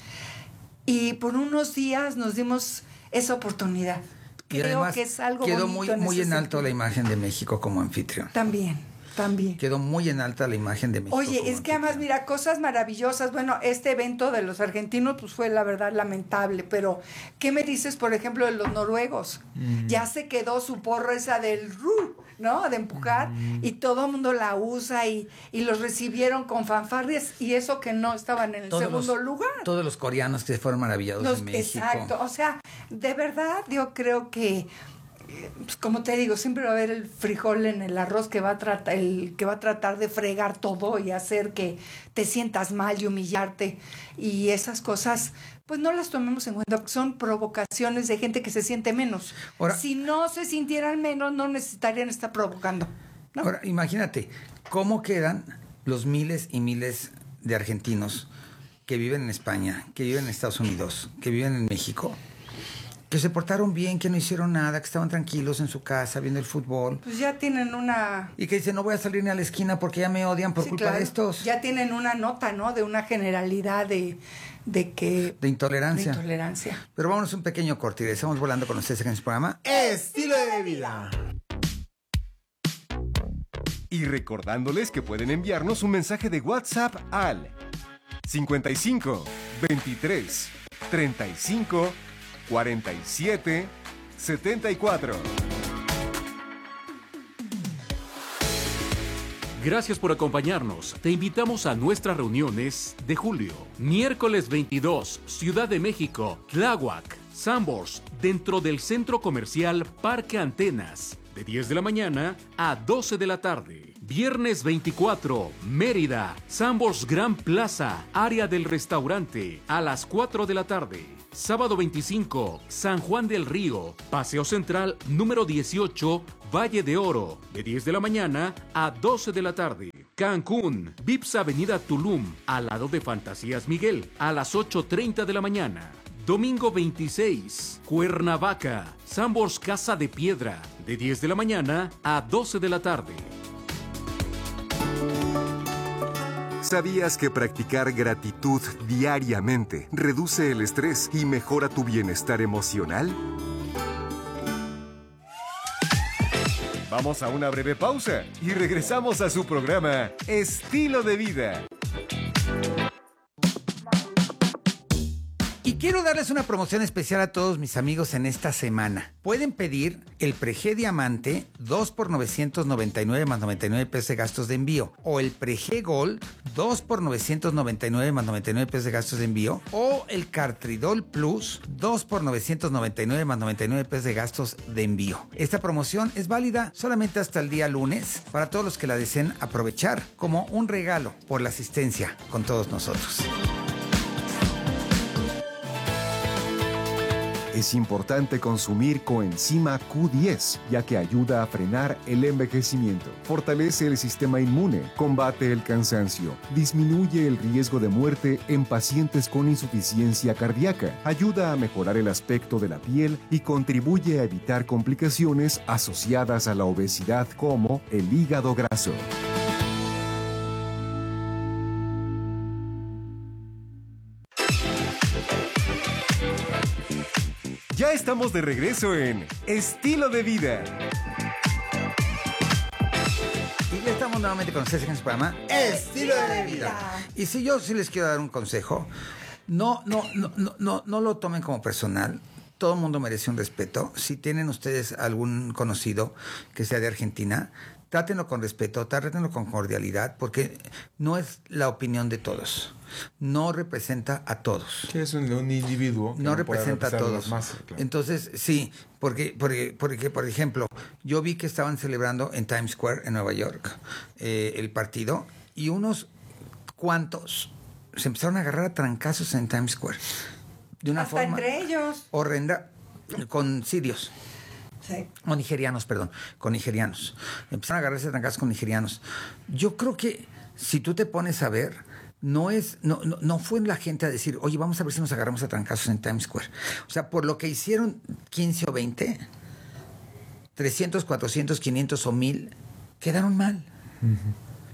Y por unos días nos dimos esa oportunidad. Y Creo además que es algo quedó bonito muy, en muy ese en alto sentido. la imagen de México como anfitrión. También, también. Quedó muy en alta la imagen de México. Oye, como es que además, mira, cosas maravillosas. Bueno, este evento de los argentinos, pues fue la verdad lamentable, pero ¿qué me dices, por ejemplo, de los noruegos? Mm. Ya se quedó su porra esa del ru, ¿no? De empujar, Mm. y todo el mundo la usa y, y los recibieron con fanfarrias, y eso que no estaban en el Todos segundo los- lugar. Todos los coreanos que fueron maravillados Los- en México. exacto, o sea, de verdad yo creo que, eh, pues, como te digo, siempre va a haber el frijol en el arroz que va a tratar, el que va a tratar de fregar todo y hacer que te sientas mal y humillarte, y esas cosas pues no las tomemos en cuenta porque son provocaciones de gente que se siente menos. Ahora- si no se sintieran menos, no necesitarían estar provocando. ¿no? Ahora, imagínate, ¿cómo quedan los miles y miles de argentinos que viven en España, que viven en Estados Unidos, que viven en México, que se portaron bien, que no hicieron nada, que estaban tranquilos en su casa viendo el fútbol Pues ya tienen una... y que dicen no voy a salir ni a la esquina porque ya me odian por Sí, culpa claro, de estos, ya tienen una nota, ¿no? De una generalidad de, de que... de intolerancia? De intolerancia. Pero vámonos un pequeño corte y regresamos volando con ustedes en este programa. Estilo de vida. Y recordándoles que pueden enviarnos un mensaje de WhatsApp al cincuenta y cinco, veintitrés, treinta y cinco, cuarenta y siete, setenta y cuatro. Gracias por acompañarnos. Te invitamos a nuestras reuniones de julio. Miércoles veintidós, Ciudad de México, Tláhuac, Sanborns, dentro del Centro Comercial Parque Antenas, de diez de la mañana a doce de la tarde. Viernes veinticuatro, Mérida, Sanborns Gran Plaza, área del restaurante, a las cuatro de la tarde. Sábado veinticinco, San Juan del Río, Paseo Central número dieciocho, Valle de Oro, de diez de la mañana a doce de la tarde. Cancún, Vips Avenida Tulum, al lado de Fantasías Miguel, a las ocho treinta de la mañana. Domingo veintiséis, Cuernavaca, Sanborns Casa de Piedra, de diez de la mañana a doce de la tarde. ¿Sabías que practicar gratitud diariamente reduce el estrés y mejora tu bienestar emocional? Vamos a una breve pausa y regresamos a su programa Estilo de Vida. Y quiero darles una promoción especial a todos mis amigos en esta semana. Pueden pedir el Prege Diamante dos por novecientos noventa y nueve más noventa y nueve pesos de gastos de envío, o el Prege Gold dos por novecientos noventa y nueve más noventa y nueve pesos de gastos de envío, o el Cartridol Plus dos por novecientos noventa y nueve más noventa y nueve pesos de gastos de envío. Esta promoción es válida solamente hasta el día lunes para todos los que la deseen aprovechar como un regalo por la asistencia con todos nosotros. Es importante consumir coenzima Q diez, ya que ayuda a frenar el envejecimiento, fortalece el sistema inmune, combate el cansancio, disminuye el riesgo de muerte en pacientes con insuficiencia cardíaca, ayuda a mejorar el aspecto de la piel y contribuye a evitar complicaciones asociadas a la obesidad como el hígado graso. Ya estamos de regreso en Estilo de Vida. Y ya estamos nuevamente con ustedes en su programa Estilo de Vida. Y si yo sí les quiero dar un consejo, no, no, no, no, no, no lo tomen como personal. Todo el mundo merece un respeto. Si tienen ustedes algún conocido que sea de Argentina, trátenlo con respeto, trátenlo con cordialidad, porque no es la opinión de todos. No representa a todos. Sí, es un, un individuo. Que no, no representa a todos. Más, claro. Entonces, sí, porque, porque, porque, por ejemplo, yo vi que estaban celebrando en Times Square, en Nueva York, eh, el partido, y unos cuantos se empezaron a agarrar a trancazos en Times Square. De una Hasta forma entre ellos. horrenda, con sirios. Sí. O nigerianos, perdón, con nigerianos. Empezaron a agarrarse a trancazos con nigerianos. Yo creo que si tú te pones a ver, no es, no, no, no fue la gente a decir, oye, vamos a ver si nos agarramos a trancazos en Times Square. O sea, por lo que hicieron quince o veinte, trescientos, cuatrocientos, quinientos o mil, quedaron mal. Uh-huh.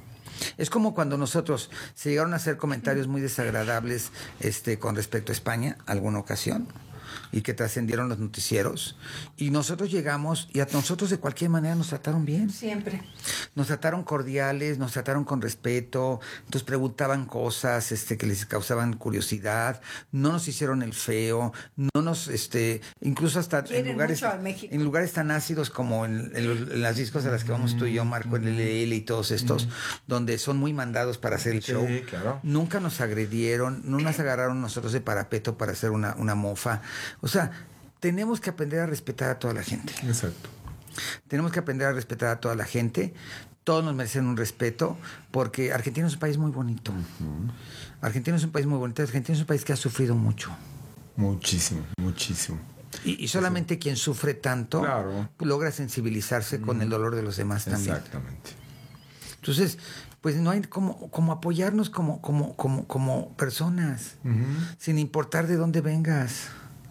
Es como cuando nosotros se llegaron a hacer comentarios muy desagradables este, con respecto a España, alguna ocasión, y que trascendieron los noticieros, y nosotros llegamos y a nosotros de cualquier manera nos trataron bien. Siempre. Nos trataron cordiales, nos trataron con respeto, nos preguntaban cosas este, que les causaban curiosidad, no nos hicieron el feo, no nos, este, incluso hasta en lugares, en lugares tan ácidos como en, en, en las discos a las que vamos tú y yo, Marco, el L L y todos estos, mm. donde son muy mandados para hacer el sí, show. Claro. Nunca nos agredieron, no nos agarraron nosotros de parapeto para hacer una, una mofa. O sea, tenemos que aprender a respetar a toda la gente. Exacto. Tenemos que aprender a respetar a toda la gente. Todos nos merecen un respeto, porque Argentina es un país muy bonito. Uh-huh. Argentina es un país muy bonito. Argentina es un país que ha sufrido mucho. Muchísimo, muchísimo. Y, y solamente sí. quien sufre tanto claro. logra sensibilizarse uh-huh. con el dolor de los demás también. Exactamente. Entonces, pues no hay como, como apoyarnos como, como, como, como personas, uh-huh. sin importar de dónde vengas.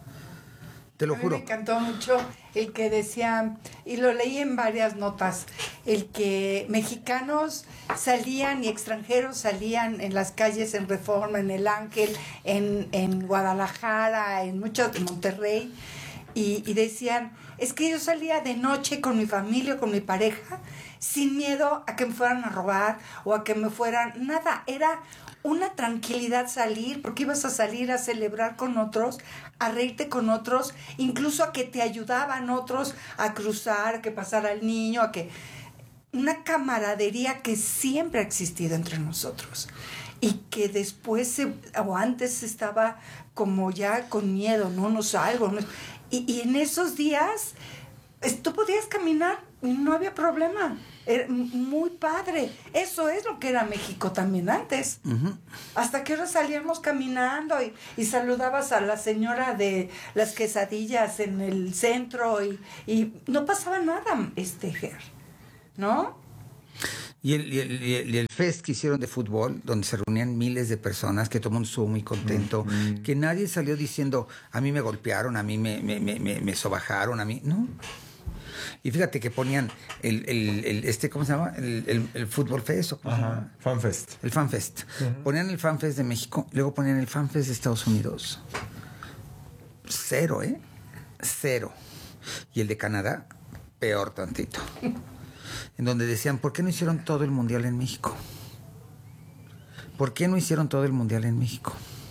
Te lo a mí juro. Me encantó mucho el que decía, y lo leí en varias notas, el que mexicanos salían y extranjeros salían en las calles en Reforma, en El Ángel, en, en Guadalajara, en muchos, en Monterrey, y, y decían, es que yo salía de noche con mi familia, con mi pareja, sin miedo a que me fueran a robar o a que me fueran, nada, era una tranquilidad salir, porque ibas a salir a celebrar con otros, a reírte con otros, incluso a que te ayudaban otros a cruzar, a que pasara el niño, a que... una camaradería que siempre ha existido entre nosotros y que después se, o antes estaba como ya con miedo, no, no salgo. No, y, y en esos días tú podías caminar y no había problema. Era muy padre. Eso es lo que era México también antes. Uh-huh. Hasta que ahora salíamos caminando y, y saludabas a la señora de las quesadillas en el centro y, y no pasaba nada, este, Ger, ¿no? Y el, y, el, y, el, y el fest que hicieron de fútbol, donde se reunían miles de personas, que todo el mundo estuvo muy contento, mm-hmm. que nadie salió diciendo, a mí me golpearon, a mí me, me, me, me, me sobajaron, a mí, no. Y fíjate que ponían el, el, el este, ¿cómo se llama? El, el, el Fútbol Fest. ¿O cómo se llama? FanFest. El FanFest. Uh-huh. Ponían el FanFest de México, luego ponían el FanFest de Estados Unidos. Cero, ¿eh? Cero. Y el de Canadá, peor tantito. En donde decían, ¿por qué no hicieron todo el Mundial en México? ¿Por qué no hicieron todo el Mundial en México?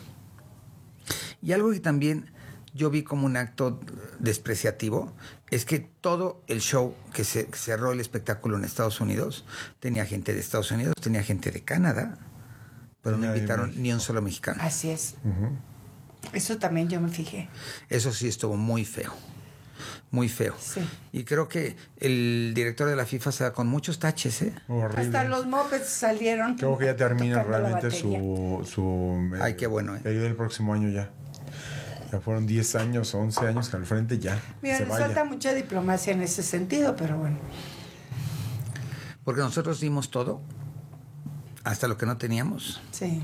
Y algo que también yo vi como un acto despreciativo es que todo el show que se que cerró el espectáculo en Estados Unidos tenía gente de Estados Unidos, tenía gente de Canadá, pero no invitaron ni un solo mexicano. Así es. Uh-huh. Eso también yo me fijé. Eso sí estuvo muy feo. Muy feo. Sí. Y creo que el director de la FIFA se da con muchos taches, ¿eh? Horrible. Hasta los mopeds salieron. Creo que ya termina realmente su, su... Ay, qué bueno, ¿eh? El próximo año ya. Ya fueron diez años, once años que al frente ya. Mira, nos falta mucha diplomacia en ese sentido, pero bueno. Porque nosotros dimos todo, hasta lo que no teníamos. Sí.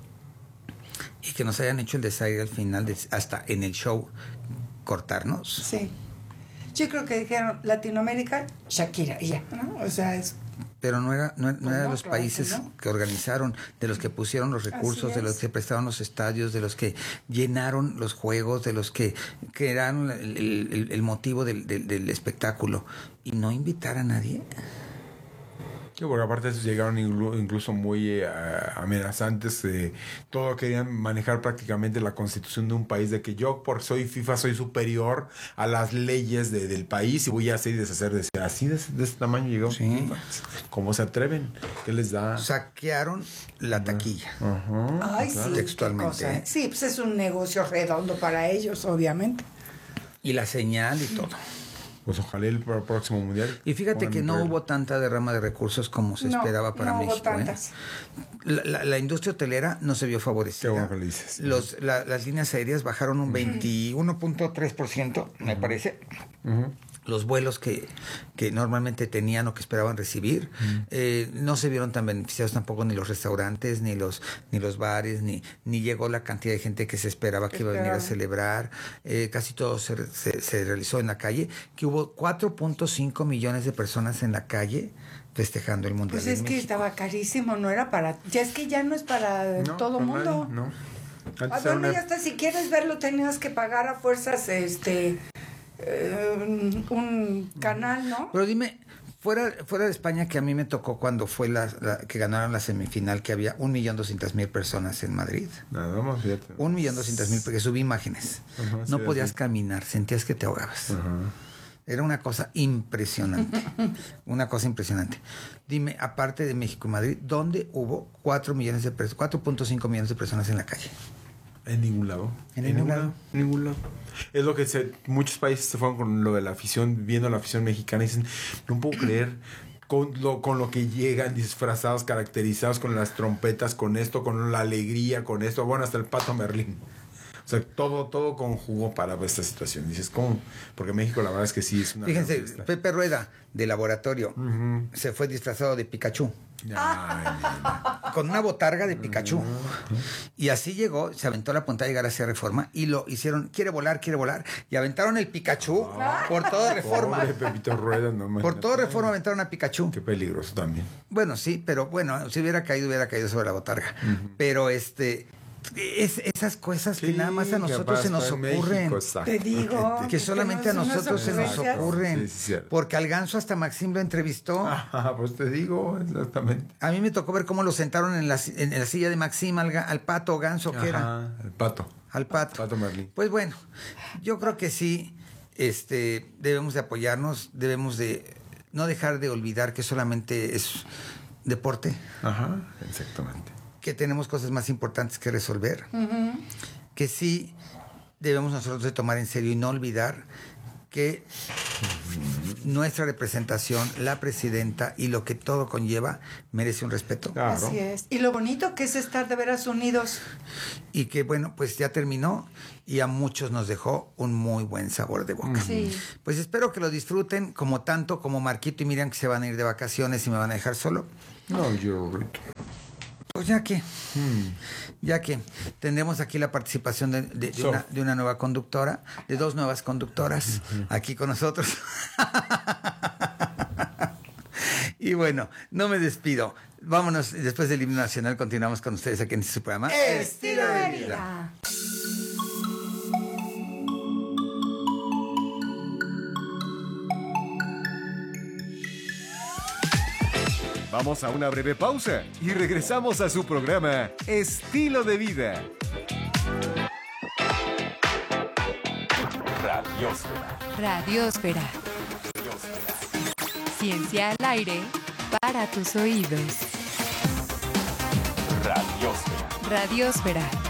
Y que nos hayan hecho el desaire al final, de, hasta en el show, cortarnos. Sí. Yo creo que dijeron Latinoamérica, Shakira, y ya, ¿no? O sea, es... Pero no era, no, no pues era de no, los claro países que, no. que organizaron, de los que pusieron los recursos, de los que prestaron los estadios, de los que llenaron los juegos, de los que crearon el, el, el motivo del, del, del espectáculo. Y no invitar a nadie. Sí, porque aparte de eso llegaron incluso muy eh, amenazantes. Eh, todo querían manejar prácticamente la constitución de un país, de que yo, por soy FIFA, soy superior a las leyes de, del país y voy a hacer y deshacer de ser. Así de, de ese tamaño llegó sí. FIFA. ¿Cómo se atreven? ¿Qué les da? Saquearon la taquilla. Uh-huh. Ay, claro. sí. Textualmente. ¿eh? Sí, pues es un negocio redondo para ellos, obviamente. Y la señal y todo. Pues ojalá el próximo mundial. Y fíjate que no hubo tanta derrama de recursos como se no, esperaba para no México. Hubo tantas. ¿eh? La, la, la industria hotelera no se vio favorecida. Qué bueno que lo dices. Los, la, las líneas aéreas bajaron un veintiuno punto tres por ciento, me uh-huh. parece. Uh-huh. Los vuelos que, que normalmente tenían o que esperaban recibir, uh-huh. eh, no se vieron tan beneficiados tampoco ni los restaurantes, ni los ni los bares, ni, ni llegó la cantidad de gente que se esperaba que iba a venir a celebrar. Eh, casi todo se, se, se realizó en la calle, que hubo cuatro punto cinco millones de personas en la calle festejando el Mundial. Pues es en que México. Estaba carísimo, no era para... Ya es que ya no es para no, todo el mundo. No. ¿A dónde una... ya está? Si quieres verlo tenías que pagar a fuerzas este... Uh, un canal, ¿no? Pero dime, fuera, fuera de España, que a mí me tocó cuando fue la, la que ganaron la semifinal, que había un millón doscientas mil personas en Madrid. Nada más, fíjate. Un millón doscientas mil, porque subí imágenes. Uh-huh, no sí, podías sí. caminar, sentías que te ahogabas. Uh-huh. Era una cosa impresionante. Una cosa impresionante. Dime, aparte de México y Madrid, ¿dónde hubo cuatro millones de personas, cuatro punto cinco millones de personas en la calle? En ningún lado. En, en ningún lado. lado. En ningún lado. Es lo que se, muchos países se fueron con lo de la afición, viendo la afición mexicana y dicen, no puedo creer con lo, con lo que llegan disfrazados, caracterizados con las trompetas, con esto, con la alegría, con esto, bueno, hasta el Pato Merlín. O sea, todo, todo conjugó para esta situación. Dices, ¿cómo? Porque México la verdad es que sí es una... Fíjense, Pepe Rueda, de Laboratorio, uh-huh. se fue disfrazado de Pikachu. Ay, con una botarga de Pikachu. Uh-huh. Y así llegó, se aventó la puntada de llegar hacia Reforma y lo hicieron, quiere volar, quiere volar. Y aventaron el Pikachu uh-huh. por toda Reforma. Pobre Pepito Rueda, no Por toda Reforma aventaron a Pikachu. Qué peligroso también. Bueno, sí, pero bueno, si hubiera caído, hubiera caído sobre la botarga. Uh-huh. Pero este... Es, esas cosas sí, que nada más a nosotros se nos ocurren. México, te digo. Que solamente a nosotros se nos ocurren. Sí, sí, porque al ganso hasta Maxim lo entrevistó. Ah, pues te digo, exactamente. A mí me tocó ver cómo lo sentaron en la, en la silla de Maxim al, al pato ganso, que era. El pato. Al pato. Pato Merlín. Pues bueno, yo creo que sí, este, debemos de apoyarnos, debemos de no dejar de olvidar que solamente es deporte. Ajá, exactamente. Que tenemos cosas más importantes que resolver. Uh-huh. Que sí debemos nosotros de tomar en serio y no olvidar que nuestra representación, la presidenta y lo que todo conlleva, merece un respeto. Claro. Así es. Y lo bonito que es estar de veras unidos. Y que, bueno, pues ya terminó y a muchos nos dejó un muy buen sabor de boca. Sí. Pues espero que lo disfruten como tanto como Marquito y Miriam, que se van a ir de vacaciones y me van a dejar solo. No, yo... Pues ya que, hmm. ya que tendremos aquí la participación de, de, de, so. una, de una nueva conductora, de dos nuevas conductoras uh-huh. aquí con nosotros. Y bueno, no me despido. Vámonos, después del himno nacional continuamos con ustedes aquí en este programa. Estilo de vida. Vamos a una breve pausa y regresamos a su programa Estilo de Vida. Radiósfera. Radiósfera. Ciencia al aire para tus oídos. Radiósfera. Radiósfera.